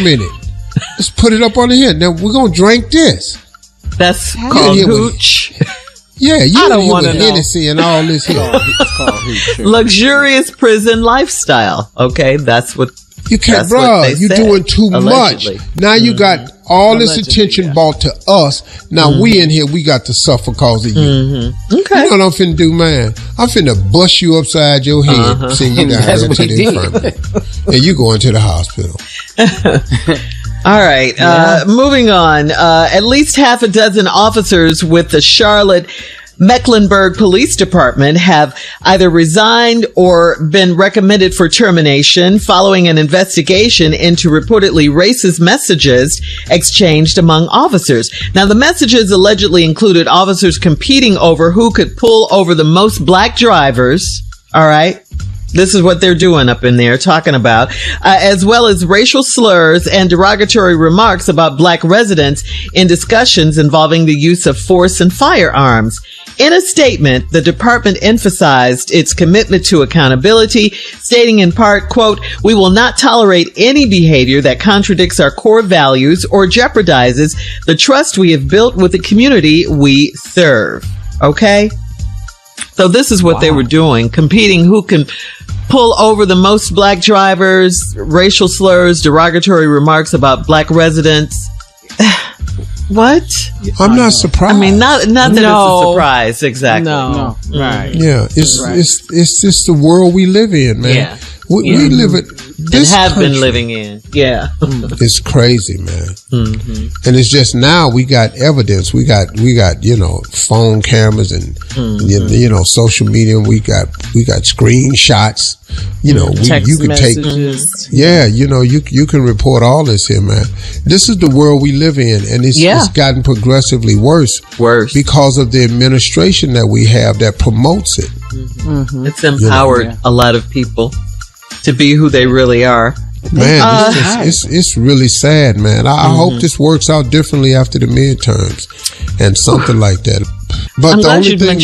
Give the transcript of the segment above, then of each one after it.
minute. Let's put it up on the here. Now we're gonna drink this. That's called hooch. Yeah, you I don't want to know. Hennessy and all this here. It's called hooch. Luxurious prison lifestyle. Okay, that's what. You can't, bro. You're doing too Allegedly. much. Now you got all this attention brought to us. Now we in here, we got to suffer because of you. Okay. You know what I'm finna do, man? I'm finna bust you upside your head, send you down there to the infirmary, and you going to the hospital. All right. Moving on. At least half a dozen officers with the Charlotte Mecklenburg Police Department have either resigned or been recommended for termination following an investigation into reportedly racist messages exchanged among officers. Now, the messages allegedly included officers competing over who could pull over the most black drivers. All right. This is what they're doing up in there, talking about, as well as racial slurs and derogatory remarks about black residents in discussions involving the use of force and firearms. In a statement, the department emphasized its commitment to accountability, stating in part, quote, "We will not tolerate any behavior that contradicts our core values or jeopardizes the trust we have built with the community we serve." Okay? So this is what they were doing, competing who can pull over the most black drivers, racial slurs, derogatory remarks about black residents. What? I'm not surprised. I mean, not that it's a surprise, exactly. No. Right. Yeah, it's just the world we live in, man. Yeah. We live it. This and have country, been living in. Yeah. It's crazy, man. And it's just now we got evidence. We got phone cameras and social media. We got screenshots. You can messages. take. You can report all this here, man. This is the world we live in, and it's gotten progressively worse because of the administration that we have that promotes it. It's empowered a lot of people to be who they really are. Man, it's really sad, man. I hope this works out differently after the midterms and something like that. But the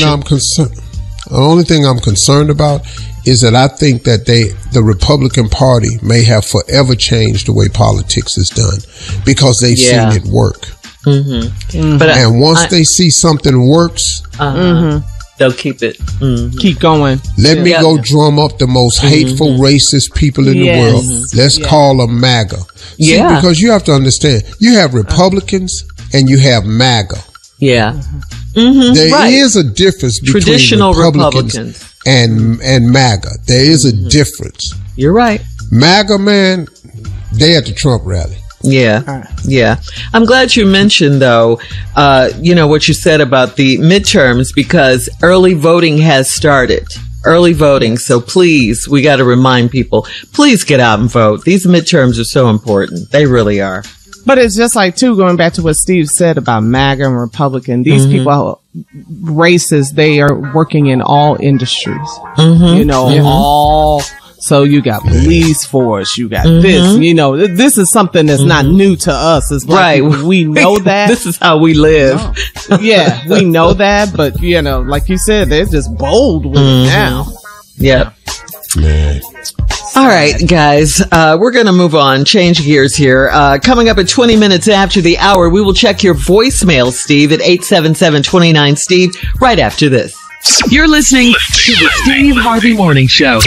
only thing I'm concerned about is that I think that the Republican Party may have forever changed the way politics is done because they've seen it work. And once they see something works, they'll keep it. Keep going. Let me go drum up the most hateful, racist people in the world. Let's call them MAGA. See, because you have to understand, you have Republicans and you have MAGA. Yeah. There is a difference between traditional Republicans and MAGA. There is a difference. You're right. MAGA, man, they at the Trump rally. Yeah. Yeah. I'm glad you mentioned, though, what you said about the midterms, because early voting has started. Early voting. So please, we got to remind people, please get out and vote. These midterms are so important. They really are. But it's just like, too, going back to what Steve said about MAGA and Republican, these people, races, they are working in all industries. All. So you got police force, you got this, this is something that's not new to us. It's like, we know that. This is how we live. Yeah, we know that. But, like you said, they're just bold with it now. Yep. Man. All right, guys, we're going to move on, change gears here. Coming up at 20 minutes after the hour, we will check your voicemail, Steve, at 877-29-STEVE, right after this. You're listening to the Steve Harvey Morning Show.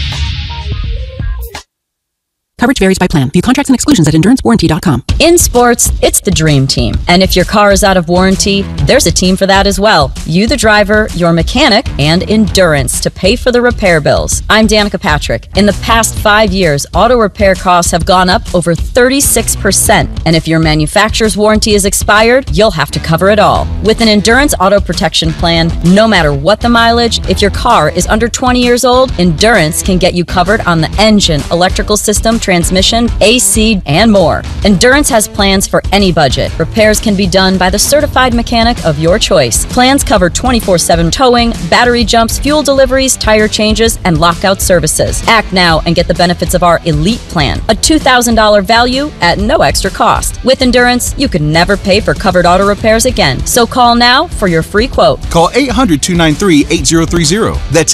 Coverage varies by plan. View contracts and exclusions at EnduranceWarranty.com. In sports, it's the dream team. And if your car is out of warranty, there's a team for that as well. You, the driver, your mechanic, and Endurance to pay for the repair bills. I'm Danica Patrick. In the past 5 years, auto repair costs have gone up over 36%. And if your manufacturer's warranty is expired, you'll have to cover it all. With an Endurance auto protection plan, no matter what the mileage, if your car is under 20 years old, Endurance can get you covered on the engine, electrical system, transmission, AC, and more. Endurance has plans for any budget. Repairs can be done by the certified mechanic of your choice. Plans cover 24/7 towing, battery jumps, fuel deliveries, tire changes, and lockout services. Act now and get the benefits of our Elite Plan, a $2,000 value at no extra cost. With Endurance, you can never pay for covered auto repairs again. So call now for your free quote. Call 800-293-8030. That's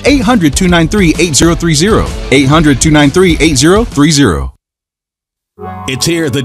800-293-8030. 800-293-8030. It's here, the